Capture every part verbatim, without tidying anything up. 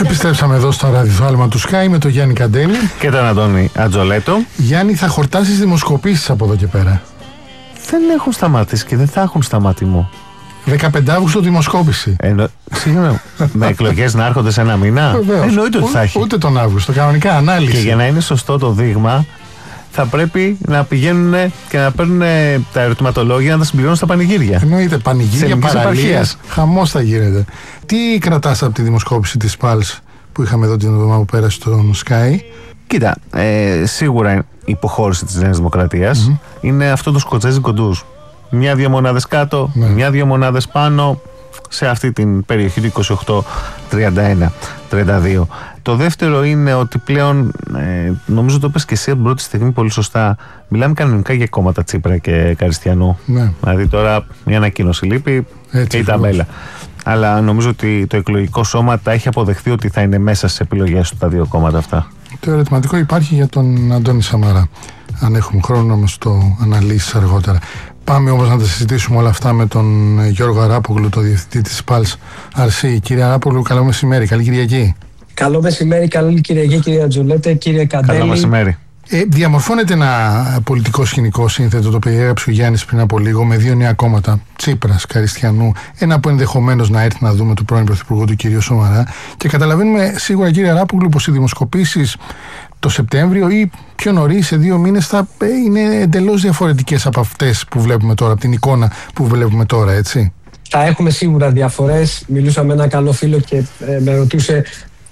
Επιστρέψαμε εδώ στο ραδιοθάλμα του Sky με τον Γιάννη Καντέλη και τον Αντώνη Ατζολέτο. Γιάννη, θα χορτάσεις δημοσκοπήσεις από εδώ και πέρα? Δεν έχουν σταματήσει και δεν θα έχουν σταματημό. δεκαπέντε Αυγούστου δημοσκόπηση. Εννο... Συγγνώμη, με εκλογές να έρχονται σε ένα μήνα. Εννοείται ότι θα έχει. Ούτε τον Αύγουστο, κανονικά ανάλυση. Και για να είναι σωστό το δείγμα, θα πρέπει να πηγαίνουν και να παίρνουν τα ερωτηματολόγια να τα συμπληρώνουν στα πανηγύρια. Εννοείται, πανηγύρια, παραλίες. Χαμός θα γίνεται. Τι κρατάς από τη δημοσκόπηση της Pulse που είχαμε εδώ την εβδομάδα που πέρασε στον Sky? Κοίτα, ε, σίγουρα η υποχώρηση της Νέας Δημοκρατίας mm-hmm. είναι αυτό το σκοτσέζικο ντους. Μια-δύο μονάδες κάτω, ναι. μια-δύο μονάδες πάνω, σε αυτή την περιοχή του είκοσι οκτώ τριάντα ένα τριάντα δύο. Το δεύτερο είναι ότι πλέον, ε, νομίζω το είπες και εσύ από την πρώτη στιγμή πολύ σωστά, μιλάμε κανονικά για κόμματα Τσίπρα και Καριστιανού. Ναι. Δηλαδή τώρα μια ανακοίνωση λείπει και η ταμπέλα. Αλλά νομίζω ότι το εκλογικό σώμα τα έχει αποδεχθεί ότι θα είναι μέσα στις επιλογές του τα δύο κόμματα αυτά. Το ερωτηματικό υπάρχει για τον Αντώνη Σαμαρά. Αν έχουμε χρόνο όμως το αναλύσεις αργότερα. Πάμε όμως να τα συζητήσουμε όλα αυτά με τον Γιώργο Αράπογλου, το διευθυντή της Pulse αρ σι. Κύριε Αράπογλου, καλό μεσημέρι, καλή Κυριακή. Καλό μεσημέρι, καλή Κυριακή, κύριε Ατζολέτε, κύριε Καντέλη. Καλό μεσημέρι. Ε, διαμορφώνεται ένα πολιτικό σκηνικό σύνθετο, το περιέγραψε ο Γιάννης πριν από λίγο, με δύο νέα κόμματα, Τσίπρας, Καριστιανού, ένα που ενδεχομένως να έρθει να δούμε του πρώην Πρωθυπουργού του κ. Σαμαρά. Και καταλαβαίνουμε σίγουρα, κύριε Αράπογλου, πως οι δημοσκοπήσεις το Σεπτέμβριο ή πιο νωρίς, σε δύο μήνες, θα είναι εντελώς διαφορετικές από αυτές που βλέπουμε τώρα, από την εικόνα που βλέπουμε τώρα, έτσι. Θα έχουμε σίγουρα διαφορές. Μιλούσα με ένα καλό φίλο και ε, με ρωτούσε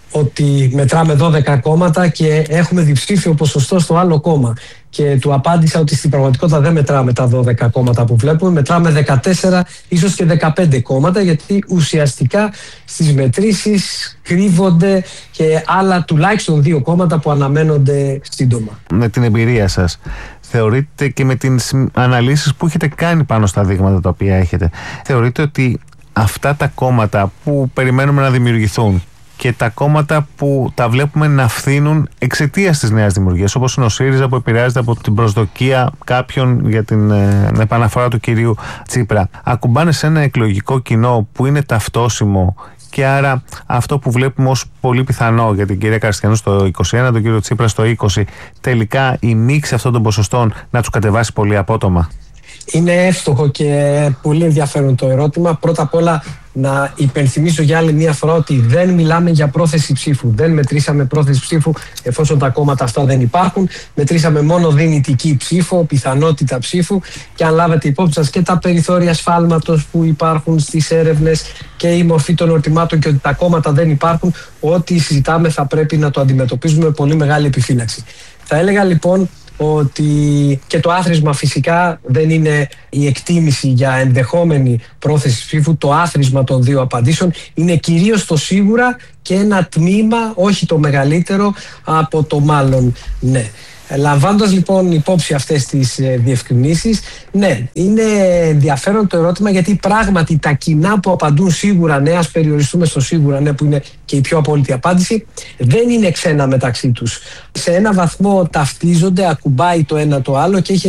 ότι μετράμε δώδεκα κόμματα και έχουμε διψήφιο ποσοστό στο άλλο κόμμα. Και του απάντησα ότι στην πραγματικότητα δεν μετράμε τα δώδεκα κόμματα που βλέπουμε, μετράμε δεκατέσσερα, ίσως και δεκαπέντε κόμματα, γιατί ουσιαστικά στις μετρήσεις κρύβονται και άλλα τουλάχιστον δύο κόμματα που αναμένονται σύντομα. Με την εμπειρία σας, θεωρείτε και με τις αναλύσεις που έχετε κάνει πάνω στα δείγματα τα οποία έχετε, θεωρείτε ότι αυτά τα κόμματα που περιμένουμε να δημιουργηθούν και τα κόμματα που τα βλέπουμε να φθήνουν εξαιτίας της νέας δημιουργίας, όπως είναι ο ΣΥΡΙΖΑ που επηρεάζεται από την προσδοκία κάποιων για την ε, επαναφορά του κυρίου Τσίπρα, ακουμπάνε σε ένα εκλογικό κοινό που είναι ταυτόσιμο και άρα αυτό που βλέπουμε ως πολύ πιθανό για την κυρία Καριστιανού στο είκοσι ένα, τον κύριο Τσίπρα στο είκοσι, τελικά η μίξη αυτών των ποσοστών να τους κατεβάσει πολύ απότομα? Είναι εύστοχο και πολύ ενδιαφέρον το ερώτημα. Πρώτα απ' όλα να υπενθυμίσω για άλλη μία φορά ότι δεν μιλάμε για πρόθεση ψήφου. Δεν μετρήσαμε πρόθεση ψήφου εφόσον τα κόμματα αυτά δεν υπάρχουν. Μετρήσαμε μόνο δυνητική ψήφο, πιθανότητα ψήφου, και αν λάβετε υπόψη σας και τα περιθώρια σφάλματος που υπάρχουν στις έρευνες και η μορφή των ερωτημάτων και ότι τα κόμματα δεν υπάρχουν, ό,τι συζητάμε θα πρέπει να το αντιμετωπίζουμε με πολύ μεγάλη επιφύλαξη. Θα έλεγα λοιπόν ότι και το άθροισμα φυσικά δεν είναι η εκτίμηση για ενδεχόμενη πρόθεση ψήφου. Το άθροισμα των δύο απαντήσεων είναι κυρίως το σίγουρα και ένα τμήμα, όχι το μεγαλύτερο, από το μάλλον ναι. Λαμβάνοντας λοιπόν υπόψη αυτές τις ε, διευκρινήσεις, ναι, είναι ενδιαφέρον το ερώτημα, γιατί πράγματι τα κοινά που απαντούν σίγουρα ναι, ας περιοριστούμε στο σίγουρα ναι, που είναι και η πιο απόλυτη απάντηση, δεν είναι ξένα μεταξύ τους. Σε ένα βαθμό ταυτίζονται, ακουμπάει το ένα το άλλο και έχει